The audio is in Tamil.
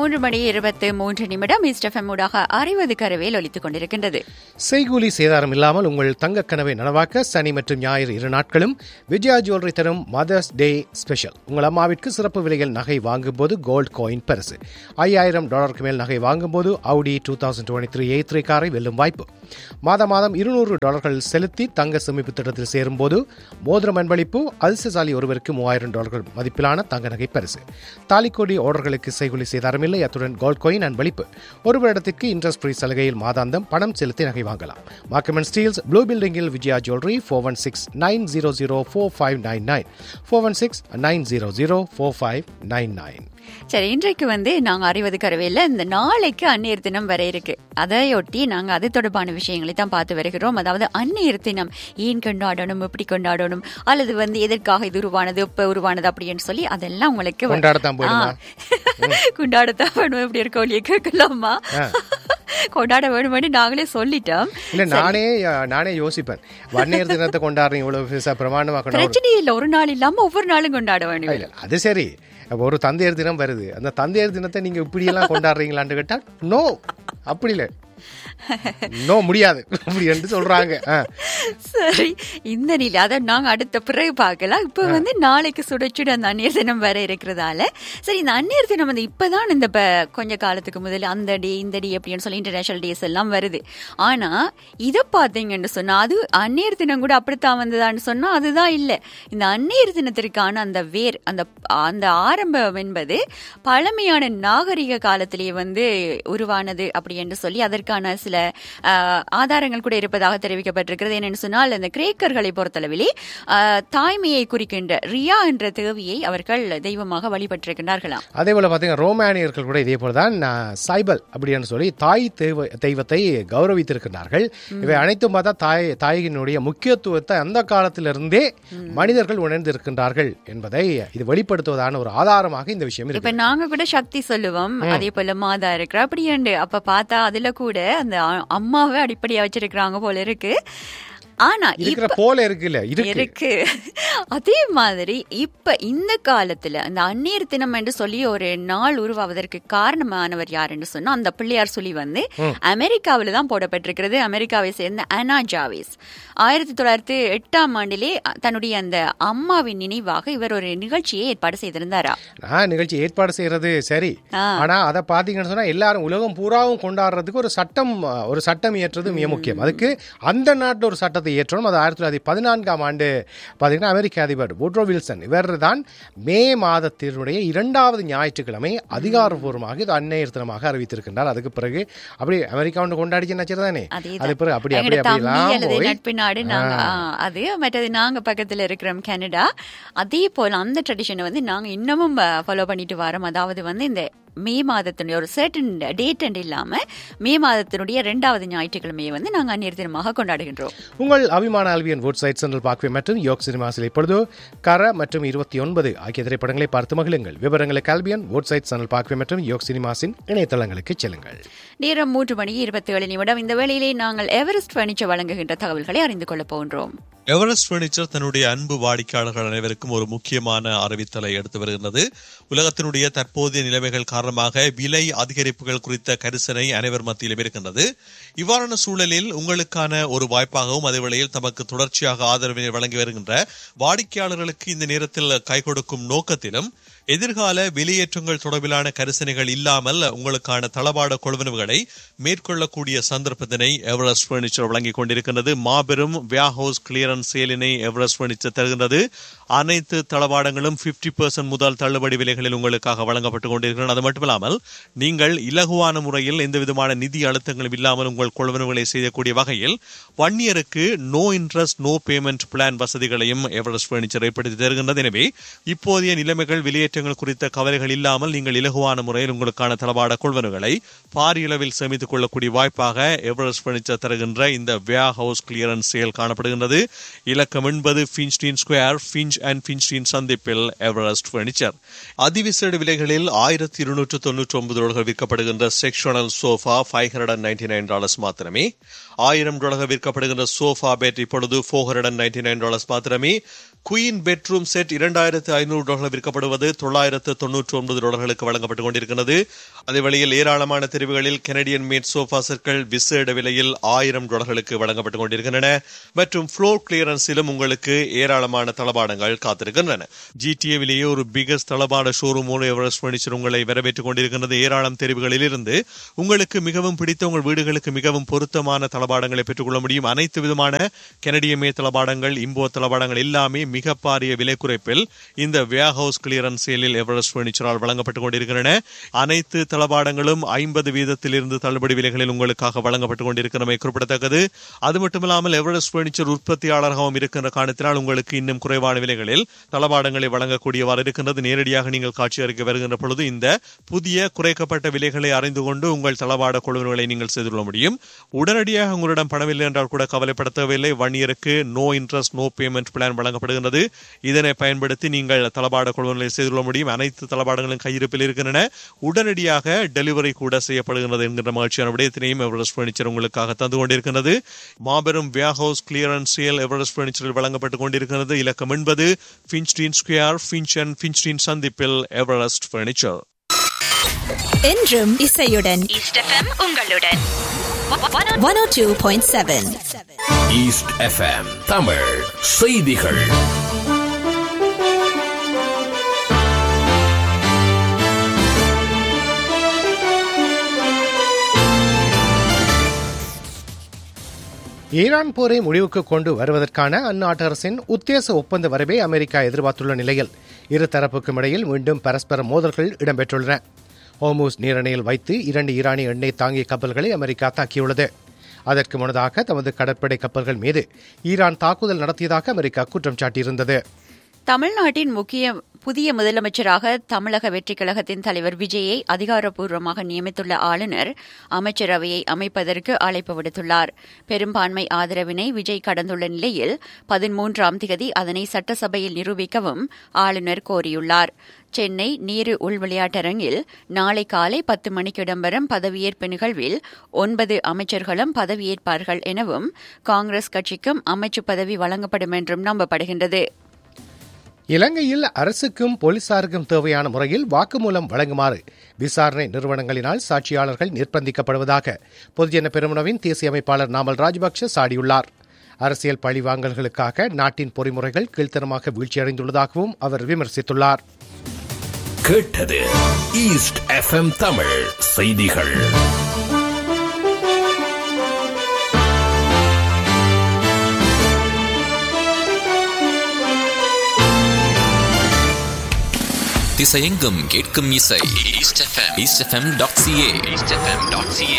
3:23 இஸ்டெஃப்எம் ஊடாக 60 கரவேல் ஒலித்துக் கொண்டிருக்கின்றது. செய்கூலி சேதாரம் இல்லாமல் உங்கள் தங்க கனவை நனவாக்க சனி மற்றும் ஞாயிறு 2 நாட்களும் விஜயா ஜுவல்லரி தரும் மதர்ஸ் டே ஸ்பெஷல். உங்கள் அம்மாவிற்கு சிறப்பு விலையில் நகை வாங்கும் போது கோல்ட் காயின் பரிசு. $5000 மேல் நகை வாங்கும் போது Audi 2023 A3 காரை வெல்லும் வாய்ப்பு. மாதம் $200 செலுத்தி தங்க சேமிப்பு திட்டத்தில் சேரும் போது மோதிரம் அன்பளிப்பு. அதிர்ஷ்டசாலி ஒருவருக்கு $3000 மதிப்பிலான தங்க நகை பரிசு. தாலிக்கோடி ஆர்டர்களுக்கு செய்கூலி சேதாரம் இல்லை. அத்துடன் கோல்ட் காயின் அன்பளிப்பு. ஒரு வருடத்திற்கு இன்ட்ரெஸ்ட் ஃப்ரீ சலுகையில் மாதாந்தம் பணம் செலுத்தி நகை வாங்கலாம். மார்க்கம் அண்ட் ஸ்டீல்ஸ் ப்ளூ பில்டிங்கில் விஜயா ஜுவல்லரி 416-900-4599 416-900-4599. சரி, இன்றைக்கு நாங்க 60 கரவேல இந்த நாளைக்கு அந்நியர் தினம் வர இருக்கு. அதையொட்டி நாங்க அது தொடர்பான விஷயங்களை தான் பார்த்து வருகிறோம். அதாவது அந்நியர் தினம் ஏன் கொண்டாடணும், எப்படி கொண்டாடணும், அல்லது எதற்காக இது உருவானது, எப்ப உருவானது அப்படின்னு சொல்லி அதெல்லாம் உங்களுக்கு கொண்டாடத்தான் வேணும். எப்படி இருக்க ஒளியை கேட்கலாமா? கொண்டாட வேணும்னு நாங்களே சொல்லிட்டோம். இல்ல நானே யோசிப்பேன், வன்னியர் தினத்தை கொண்டாடுறீங்க இவ்வளவு பிரமாணமா. பிரச்சனை இல்ல, ஒரு நாள் இல்லாம ஒவ்வொரு நாளும் கொண்டாட வேண்டும். அது சரி, ஒரு தந்தையர் தினம் வருது, அந்த தந்தையர் தினத்தை நீங்க இப்படி எல்லாம் கொண்டாடுறீங்களான்னு கேட்டா நோ, அப்படி இல்லை, நோ முடியாது அப்படி என்று சொல்றாங்க. சரி, இந்த நிலை அதை நாங்க அடுத்த பிறகு பார்க்கலாம். இப்ப நாளைக்கு சுடச்சுட அந்த அந்நியர் தினம் வர இருக்கிறதால சரி, இந்த அந்நியர் தினம் இப்பதான் இந்த கொஞ்ச காலத்துக்கு முதல்ல அந்த டே இந்த டே அப்படின்னு சொல்லி இன்டர்நேஷனல் டேஸ் எல்லாம் வருது. ஆனா இதை பார்த்தீங்கன்னு சொன்னா அது அந்நியர் தினம் கூட அப்படித்தான் வந்ததான்னு சொன்னா அதுதான் இல்லை. இந்த அந்நியர் தினத்திற்கான அந்த வேர் அந்த ஆரம்பம் என்பது பழமையான நாகரிக காலத்திலேயே உருவானது அப்படி என்று சொல்லி அதற்கான சில ஆதாரங்கள் கூட இருப்பதாக தெரிவிக்கப்பட்டிருக்கிறது. என்னன்னு சொன்னால், இந்த கிரேக்கர்களை பொறுத்தளவிலே தாய்மையை குறிக்கின்ற ரியா என்ற தேவியை அவர்கள் தெய்வமாக வழிபட்டிருக்கின்றார்களாம். அதே போல பாத்தீங்கன்னா ரோமானியர்கள் கூட இதே போலதான் சைபல் அப்படின்னு சொல்லி தாய் தெய்வத்தை கௌரவித்திருக்கிறார்கள். இவை அனைத்தும் பார்த்தா தாயினுடைய முக்கியத்துவத்தை அந்த காலத்திலிருந்தே மனிதர்கள் உணர்ந்திருக்கின்றார்கள் என்பதை இது வெளிப்படுத்துவதான ஒரு ஆதாரமாக இந்த விஷயம் இருக்கு. இப்ப நாங்க கூட சக்தி சொல்லுவோம், அதே போல மாதா இருக்கிற அப்படி அப்ப பார்த்தா அதுல கூட அந்த அம்மாவை அடிப்படையா வச்சிருக்கிறாங்க போல இருக்கு. ஆனா போல இருக்கு அதே மாதிரி இப்ப இந்த காலத்துல அந்த அந்நியர் தினம் என்று சொல்லி ஒரு நாள் உருவாவதற்கு காரணமானவர் யார் என்று சொன்னா அந்த பிள்ளையார் சொல்லி அமெரிக்காவில தான் போடப்பட்டிருக்கிறது. அமெரிக்காவை சேர்ந்த அனா ஜாவேஸ் 1908 தன்னுடைய அந்த அம்மாவின் நினைவாக இவர் ஒரு நிகழ்ச்சியை ஏற்பாடு செய்திருந்தாரா. நிகழ்ச்சி ஏற்பாடு செய்யறது சரி, ஆனா அதை பாத்தீங்கன்னு சொன்னா எல்லாரும் உலகம் பூராவும் கொண்டாடுறதுக்கு ஒரு சட்டம் இயற்றது மிக முக்கியம். அதுக்கு அந்த நாட்டில் ஒரு சட்டத்தை ஏற்றணும். அது 1914 பார்த்தீங்கன்னா அமெரிக்க அதிபர் வூட்ரோ வில்சன் இவர் தான் மே மாதத்தினுடைய 2வது ஞாயிற்றுக்கிழமை அதிகாரப்பூர்வமாக இது அந்நியர் தினமாக அறிவித்திருக்கின்றார். அதுக்கு பிறகு அப்படி அமெரிக்கா ஒன்று கொண்டாடிச்சு நச்சுதானே, அது பிறகு அப்படி நட்பு நாடு அது மற்றது நாங்க பக்கத்துல இருக்கிறோம் கனடா. அதே போல அந்த ட்ரெடிஷனை நாங்க இன்னமும் ஃபாலோ பண்ணிட்டு வரோம். அதாவது இந்த மே மாதத்தினுடைய ஒரு சர்டன் டேட் அண்ட் இல்லாம மே மாதத்தினுடைய 2வது ஞாயிற்றுக்கிழமையை நாங்கள் அந்நியர் தினமாக கொண்டாடுகின்றோம். உங்கள் அபிமான ஆல்வியன் வுட்சைட் சென்ட்ரல் பார்க்வே மற்றும் யோக் சினிமாஸில் இப்பொழுது கர மற்றும் 29 ஆகிய திரைப்படங்களை பார்த்து மகிழுங்கள். விவரங்களுக்கு ஆல்வியன் வுட்சைட் சென்ட்ரல் பார்க்வே மற்றும் யோக் சினிமாஸின் இணையதளங்களுக்கு செல்லுங்கள். நேரம் 3:27. இந்த வேளையிலே நாங்கள் எவரெஸ்ட் பர்னிச்சர் வழங்குகின்ற தகவல்களை அறிந்து கொள்ளப் போகின்றோம். எவரெஸ்ட் பர்னிச்சர் தன்னுடைய அன்பு வாடிக்கையாளர்கள் அனைவருக்கும் ஒரு முக்கியமான அறிவித்தலை எடுத்து வருகின்றது. உலகத்தினுடைய தற்போதைய நிலைமைகள் காரணமாக விலை அதிகரிப்புகள் குறித்த கரிசனை அனைவர் மத்தியிலும் இருக்கின்றது. இவ்வாறான சூழலில் உங்களுக்கான ஒரு வாய்ப்பாகவும் அதே வேளையில் தமக்கு தொடர்ச்சியாக ஆதரவினை வழங்கி வருகின்ற வாடிக்கையாளர்களுக்கு இந்த நேரத்தில் கை கொடுக்கும் நோக்கத்திலும் எதிர்கால வெளியேற்றங்கள் தொடர்பிலான கரிசனைகள் இல்லாமல் உங்களுக்கான தளபாட கொள்வனவுகளை மேற்கொள்ளக்கூடிய சந்தர்ப்பத்தினை எவரெஸ்ட் பர்னிச்சர் வழங்கிக் கொண்டிருக்கின்றது. மாபெரும் வேர்ஹவுஸ் கிளியரன்ஸ் சேலினை எவரெஸ்ட் பர்னிச்சர் தருகின்றது. அனைத்து தளபாடங்களும் 50% முதல் தள்ளுபடி விலைகளில் உங்களுக்காக வழங்கப்பட்டுக் கொண்டிருக்கிறது. அது மட்டுமில்லாமல் நீங்கள் இலகுவான முறையில் எந்த விதமான நிதி அழுத்தங்களும் இல்லாமல் உங்கள் கொள்வனவுகளை செய்யக்கூடிய வகையில் 1 இயருக்கு no interest no payment plan வசதிகளையும் எவரெஸ்ட் பர்னிச்சர் ஏற்படுத்தி தருகின்றது. எனவே இப்போதைய நிலைமைகள் வெளியேற்றங்கள் குறித்த கவலைகள் இல்லாமல் நீங்கள் இலகுவான முறையில் உங்களுக்கான தளபாட கொள்வனவுகளை பாரிய அளவில் சேமித்துக் கொள்ளக்கூடிய வாய்ப்பாக எவரெஸ்ட் பர்னிச்சர் தருகின்ற இந்த வேர்ஹவுஸ் கிளியரன்ஸ் சேல் காணப்படுகின்றது. இலக்கம் 80 ஃபின்ச்டீன் ஸ்கொயர், ஃபின்ச் அண்ட் ஃபின்ச்டீன் சந்திப்பில் எவரெஸ்ட் பர்னிச்சர். அதிவிசேட விலைகளில் $1299 விற்கப்படுகின்ற செக்ஷனல் சோஃபா $599 மாத்திரமே. $1000 விற்கப்படுகின்ற சோஃபா பெட் இப்பொழுது $499 மாத்திரமே. குயின் பெட்ரூம் செட் $2500 விற்கப்படுவது $1999 வழங்கப்பட்டுக் கொண்டிருக்கிறது. அதே வழியில் ஏராளமான தெரிவுகளில் கெனடியன் மேட் சோஃபா செட்கள் விசேட விலையில் $1000 வழங்கப்பட்டுக் கொண்டிருக்கின்றன. மற்றும் ஃப்ளோர் கிளியரன்ஸிலும் உங்களுக்கு ஏராளமான தளபாடங்கள் காத்திருக்கின்றன. ஜிடிஏவிலேயே ஒரு பிகஸ்ட் தளபாட ஷோரூம் எவரெஸ்ட் பர்னிச்சர் உங்களை வரவேற்றுக் கொண்டிருக்கிறது. ஏராளம் தெரிவுகளில் இருந்து உங்களுக்கு மிகவும் பிடித்த உங்கள் வீடுகளுக்கு மிகவும் பொருத்தமான தளபாடங்களை பெற்றுக்கொள்ள முடியும். அனைத்து விதமான கெனடிய மேட் தளபாடங்கள், இம்போ தளபாடங்கள் எல்லாமே மிக பாரிய விலை குறைப்பில் இந்த வேர் ஹவுஸ் கிளியரன்ஸ் சேலில் எவரெஸ்ட் பர்னிச்சரால் வழங்கப்பட்டுக் கொண்டிருக்கின்றன. அனைத்து தளபாடங்களும் 50% தள்ளுபடி விலைகளில் உங்களுக்காக வழங்கப்பட்டுக் கொண்டிருக்கிறமை குறிப்பிடத்தக்கது. அது மட்டுமில்லாமல் எவரெஸ்ட் பர்னிச்சர் உற்பத்தியாளராகவும் இருக்கின்ற காரணத்தினால் உங்களுக்கு இன்னும் குறைவான விலைகளில் தளபாடங்களை வழங்கக்கூடியவாறு இருக்கின்றது. நேரடியாக நீங்கள் காட்சி அறிக்கை வருகின்ற பொழுது இந்த புதிய குறைக்கப்பட்ட விலைகளை அறிந்து கொண்டு உங்கள் தளபாட கொள்வனங்களை நீங்கள் செய்து கொள்ள முடியும். உடனடியாக உங்களிடம் பணமில்லை என்றால் கூட கவலைப்பட தேவையில்லை. 1 இயருக்கு no interest no payment plan வழங்கப்படுகின்றது. இதனை பயன்படுத்தி நீங்கள் தளபாட கொள்வனங்களை செய்து கொள்ள முடியும். அனைத்து தளபாடங்களும் கையிருப்பில் இருக்கின்றன. உடனடியாக டெலிவரி கூட செய்யப்படுகிறது என்கின்ற மகிழ்ச்சியான விடயத்தினையும் எவரெஸ்ட் பர்னிச்சர் உங்களுக்காக தந்து கொண்டிருக்கிறது. மாபெரும் வேர் ஹவுஸ் கிளியரன்ஸ் சேல் எவரெஸ்ட் பர்னிச்சரில் வழங்கப்பட்டுக் கொண்டிருக்கிறது. இலக்கம் 80 ஃபின்ச்டீன் ஸ்கொயர், ஃபின்ச்டீன் சந்திப்பில் எவரெஸ்ட் பர்னிச்சர். என்றும் இசையுடன் ஈஸ்ட் எஃப்எம் உங்களுடன் 102.7 ஈஸ்ட் எஃப்எம் தமிழ் செய்திகள். ஈரான் போரை முடிவுக்கு கொண்டு வருவதற்கான அந்நாட்டு அரசின் உத்தேச ஒப்பந்த வரைவை அமெரிக்கா எதிர்பார்த்துள்ள நிலையில் இருதரப்புக்கும் இடையில் மீண்டும் பரஸ்பர மோதல்கள் இடம்பெற்றுள்ளன. ஹோர்முஸ் நீரிணையில் வைத்து 2 ஈரானிய எண்ணெய் தாங்கிய கப்பல்களை அமெரிக்கா தாக்கியுள்ளது. அதற்கு முன்னதாக தமது கடற்படை கப்பல்கள் மீது ஈரான் தாக்குதல் நடத்தியதாக அமெரிக்கா குற்றம் சாட்டியிருந்தது. தமிழ்நாட்டின் புதிய முதலமைச்சராக தமிழக வெற்றிக் கழகத்தின் தலைவர் விஜயை அதிகாரப்பூர்வமாக நியமித்துள்ள ஆளுநர் அமைச்சரவையை அமைப்பதற்கு அழைப்பு விடுத்துள்ளார். பெரும்பான்மை ஆதரவினை விஜய் கடந்துள்ள நிலையில் 13ஆம் தேதி அதனை சட்டசபையில் நிரூபிக்கவும் ஆளுநர் கோரியுள்ளார். சென்னை நீரு உள் விளையாட்டரங்கில் நாளை காலை 10 மணிக்கு இடம்பெறும் பதவியேற்பு நிகழ்வில் 9 அமைச்சர்களும் பதவியேற்பார்கள் எனவும் காங்கிரஸ் கட்சிக்கும் அமைச்சு பதவி வழங்கப்படும் என்றும் நம்பப்படுகின்றது. இலங்கையில் அரசுக்கும் போலீசாருக்கும் தேவையான முறையில் வாக்குமூலம் வழங்குமாறு விசாரணை நிறுவனங்களினால் சாட்சியாளர்கள் நிர்பந்திக்கப்படுவதாக பொதுஜன பெரமுனவின் தேசிய அமைப்பாளர் நாமல் ராஜபக்ஷ சாடியுள்ளார். அரசியல் பழிவாங்கல்களுக்காக நாட்டின் பொறிமுறைகள் கீழ்த்தரமாக வீழ்ச்சியடைந்துள்ளதாகவும் அவர் விமர்சித்துள்ளார். கேட்டது ஈஸ்ட் எஃப்எம் தமிழ் செய்திகள். திசையெங்கும் கேட்கும் இசை ஈஸ்ட் எஃப்எம்.ca